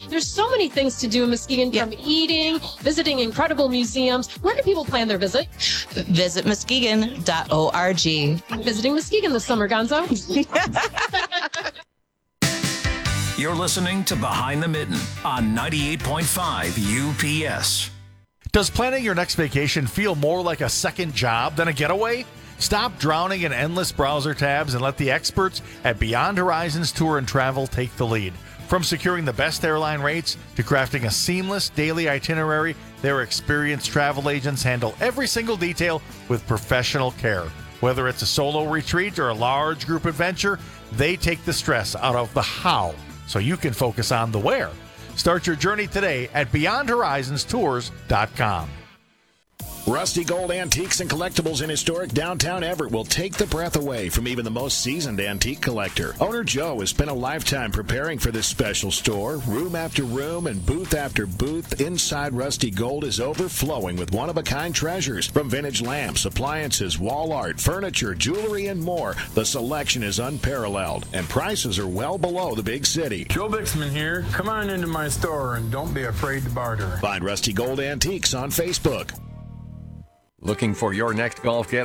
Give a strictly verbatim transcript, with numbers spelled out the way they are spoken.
There's so many things to do in Muskegon, Yeah. from eating, visiting incredible museums. Where do people plan their visit? Visit muskegon dot org. I'm visiting Muskegon this summer, Gonzo. You're listening to Behind the Mitten on ninety-eight point five U P S. Does planning your next vacation feel more like a second job than a getaway? Stop drowning in endless browser tabs and let the experts at Beyond Horizons Tour and Travel take the lead. From securing the best airline rates to crafting a seamless daily itinerary, their experienced travel agents handle every single detail with professional care. Whether it's a solo retreat or a large group adventure, they take the stress out of the how, so you can focus on the where. Start your journey today at beyond horizons tours dot com. Rusty Gold Antiques and Collectibles in historic downtown Everett will take the breath away from even the most seasoned antique collector. Owner Joe has spent a lifetime preparing for this special store. Room after room and booth after booth inside Rusty Gold is overflowing with one-of-a-kind treasures. From vintage lamps, appliances, wall art, furniture, jewelry, and more, the selection is unparalleled, and prices are well below the big city. Joe Bixman here. Come on into my store and don't be afraid to barter. Find Rusty Gold Antiques on Facebook. Looking for your next golf get